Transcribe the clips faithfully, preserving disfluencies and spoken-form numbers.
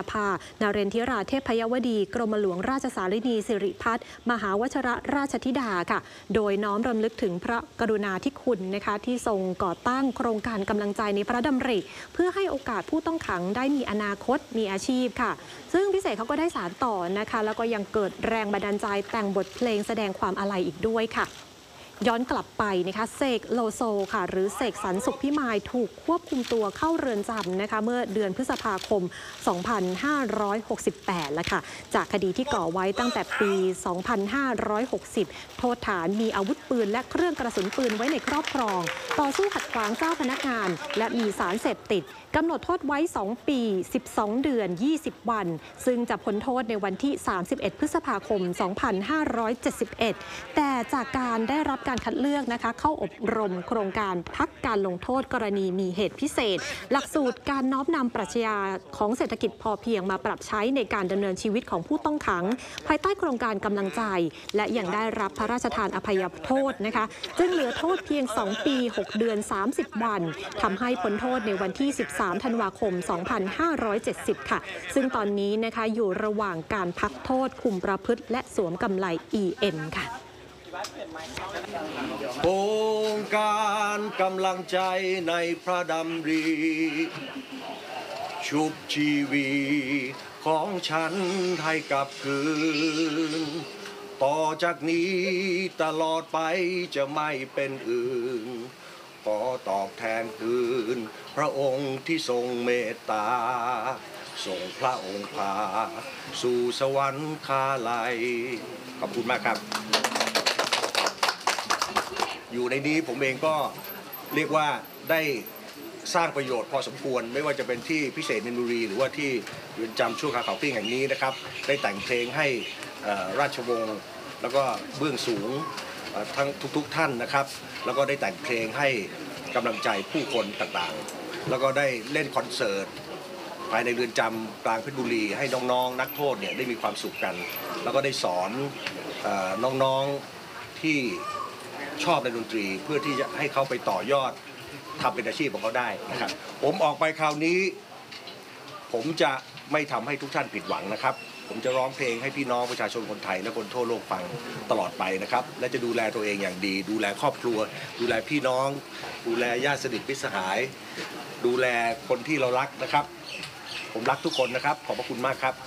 ภานเรนทิราเทพยวดีกรมหลวงราชสารินีสิริพัฒน์มหาวชรราชธิดาค่ะโดยน้อมรำลึกถึงพระกรุณาธิคุณนะคะที่ทรงก่อตั้งโครงการกำลังใจในพระดำริเพื่อให้โอกาสผู้ต้องขังได้มีอนาคตมีอาชีพค่ะซึ่งพิเศษเขาก็ได้สานต่อนะคะแล้วก็ยังเกิดแรงบันดาลใจแต่งบทเพลงแสดงความอาลัยอีกด้วยค่ะย้อนกลับไปนะคะเสกโลโซค่ะหรือเสกสรรสุขพิมายถูกควบคุมตัวเข้าเรือนจำนะคะเมื่อเดือนพฤษภาคม สองพันห้าร้อยหกสิบแปด แล้วค่ะจากคดีที่ก่อไว้ตั้งแต่ปี สองพันห้าร้อยหกสิบ โทษฐานมีอาวุธปืนและเครื่องกระสุนปืนไว้ในครอบครองต่อสู้ขัดขวางเจ้าพนักงานและมีสารเสพติดกำหนดโทษไว้ สอง ปี สิบสอง เดือน ยี่สิบ วันซึ่งจะพ้นโทษในวันที่ สามสิบเอ็ด พฤษภาคม สองพันห้าร้อยเจ็ดสิบเอ็ด แต่จากการได้รับการคัดเลือกนะคะเข้าอบรมโครงการพักการลงโทษกรณีมีเหตุพิเศษหลักสูตรการน้อมนำปรัชญาของเศรษฐกิจพอเพียงมาปรับใช้ในการดำเนินชีวิตของผู้ต้องขังภายใต้โครงการกำลังใจและยังได้รับพระราชทานอภัยโทษนะคะจึงเหลือโทษเพียง สอง ปี หก เดือน สามสิบ วันทำให้พ้นโทษในวันที่ สิบสาม ธันวาคม สองพันห้าร้อยเจ็ดสิบ ค่ะซึ่งตอนนี้นะคะอยู่ระหว่างการพักโทษคุมประพฤติและสวมกำไล อี เอ็ม ค่ะโครงการกำลังใจในพระดำริชุบชีวีของฉันให้กลับคืนต่อจากนี้ตลอดไปจะไม่เป็นอื่นขอตอบแทนคืนพระองค์ที่ทรงเมตตาส่งพระองค์พาสู่สวรรคาลัยขอบคุณมากครับอยู่ในนี้ผมเองก็เรียกว่าได้สร้างประโยชน์พอสมควรไม่ว่าจะเป็นที่พิเศษมินบุรีหรือว่าที่เรือนจำชั่วคราวเขาปิ้งแห่งนี้นะครับได้แต่งเพลงให้ราชวงศ์แล้วก็เบื้องสูงทั้งทุกๆท่านนะครับแล้วก็ได้แต่งเพลงให้กำลังใจผู้คนต่างๆแล้วก็ได้เล่นคอนเสิร์ตภายในเรือนจำกลางเพชรบุรีให้น้องๆนักโทษเนี่ยได้มีความสุขกันแล้วก็ได้สอนน้องๆที่ชอบในดนตรีเพื่อที่จะให้เขาไปต่อยอดทำเป็นอาชีพของเขาได้นะครับผมออกไปคราวนี้ผมจะไม่ทำให้ทุกท่านผิดหวังนะครับผมจะร้องเพลงให้พี่น้องประชาชนคนไทยและคนทั่วโลกฟังตลอดไปนะครับและจะดูแลตัวเองอย่างดีดูแลครอบครัวดูแลพี่น้องดูแลญาติสนิทมิตรสหายดูแลคนที่เรารักนะครับผมรักทุกคนนะครับขอบพระคุณมากครับ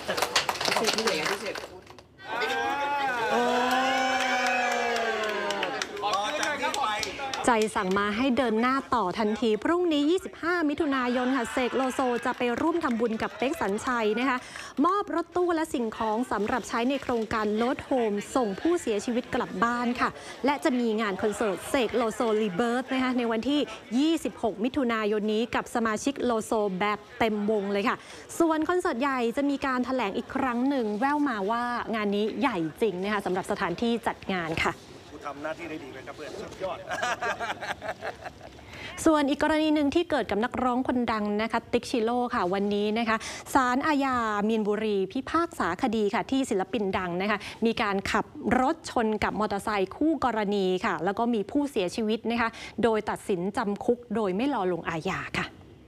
ใจสั่งมาให้เดินหน้าต่อทันทีพรุ่งนี้ยี่สิบห้ามิถุนายนค่ะเสกโลโซจะไปร่วมทำบุญกับเป๊กสัญชัยนะคะมอบรถตู้และสิ่งของสำหรับใช้ในโครงการโลดโฮมส่งผู้เสียชีวิตกลับบ้านค่ะและจะมีงานคอนเสิร์ตเสกโลโซรีเบิร์ธนะคะในวันที่ยี่สิบหกมิถุนายนนี้กับสมาชิกโลโซแบบเต็มวงเลยค่ะส่วนคอนเสิร์ตใหญ่จะมีการแถลงอีกครั้งหนึ่งแว่วมาว่างานนี้ใหญ่จริงนะคะสำหรับสถานที่จัดงานค่ะทำหน้าที่ได้ดีเลยครับเพื่อนสุดยอดส่วนอีกกรณีหนึ่งที่เกิดกับนักร้องคนดังนะคะติ๊กชิโร่ค่ะวันนี้นะคะศาลอาญามีนบุรีพิพากษาคดีค่ะที่ศิลปินดังนะคะมีการขับรถชนกับมอเตอร์ไซค์คู่กรณีค่ะแล้วก็มีผู้เสียชีวิตนะคะโดยตัดสินจำคุกโดยไม่รอลงอาญาค่ะ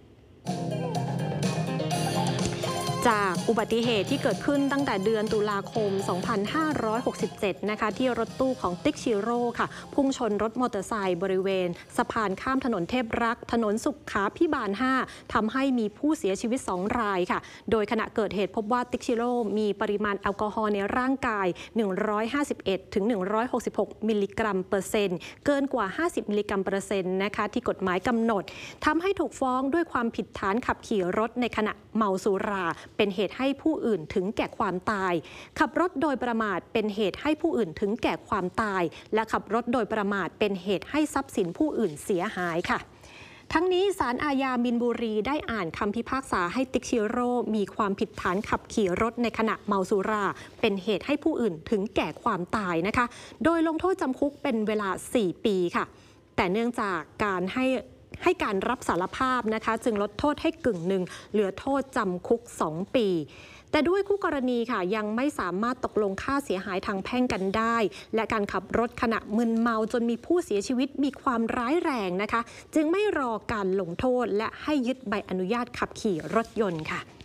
จากอุบัติเหตุที่เกิดขึ้นตั้งแต่เดือนตุลาคม สองพันห้าร้อยหกสิบเจ็ด นะคะที่รถตู้ของติ๊กชิโร่ค่ะพุ่งชนรถมอเตอร์ไซค์บริเวณสะพานข้ามถนนเทพรักษ์ถนนสุขาพิบาล ห้าทำให้มีผู้เสียชีวิตสองรายค่ะโดยขณะเกิดเหตุพบว่าติ๊กชิโร่มีปริมาณแอลกอฮอล์ในร่างกาย หนึ่งร้อยห้าสิบเอ็ดถึงหนึ่งร้อยหกสิบหก มิลลิกรัมเปอร์เซ็นต์เกินกว่าห้าสิบมิลลิกรัมเปอร์เซ็นต์นะคะที่กฎหมายกำหนดทำให้ถูกฟ้องด้วยความผิดฐานขับขี่รถในขณะเมาสุราเป็นเหตุให้ผู้ผู้อื่นถึงแก่ความตายขับรถโดยประมาทเป็นเหตุให้ผู้อื่นถึงแก่ความตายและขับรถโดยประมาทเป็นเหตุให้ทรัพย์สินผู้อื่นเสียหายค่ะทั้งนี้ศาลอาญามินบุรีได้อ่านคำพิพากษาให้ติ๊กชิโร่มีความผิดฐานขับขี่รถในขณะเมาสุราเป็นเหตุให้ผู้อื่นถึงแก่ความตายนะคะโดยลงโทษจำคุกเป็นเวลาสี่ปีค่ะแต่เนื่องจากการให้ให้การรับสารภาพนะคะจึงลดโทษให้กึ่งหนึ่งเหลือโทษจำคุกสองปีแต่ด้วยคู่กรณีค่ะยังไม่สามารถตกลงค่าเสียหายทางแพ่งกันได้และการขับรถขณะมึนเมาจนมีผู้เสียชีวิตมีความร้ายแรงนะคะจึงไม่รอการลงโทษและให้ยึดใบอนุญาตขับขี่รถยนต์ค่ะ